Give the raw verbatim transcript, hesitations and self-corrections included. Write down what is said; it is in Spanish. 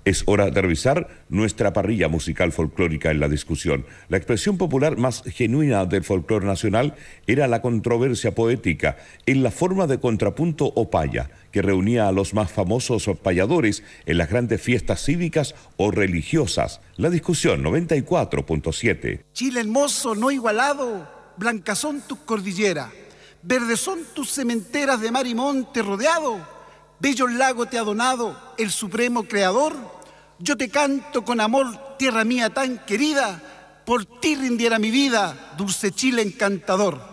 Es hora de revisar nuestra parrilla musical folclórica en la discusión. La expresión popular más genuina del folclore nacional era la controversia poética, en la forma de contrapunto o paya, que reunía a los más famosos payadores en las grandes fiestas cívicas o religiosas. La discusión noventa y cuatro punto siete. Chile hermoso, no igualado, blancas son tus cordilleras, verdes son tus cementeras de mar y monte rodeado. Bello lago te ha donado el supremo creador. Yo te canto con amor, tierra mía tan querida. Por ti rindiera mi vida, dulce Chile encantador.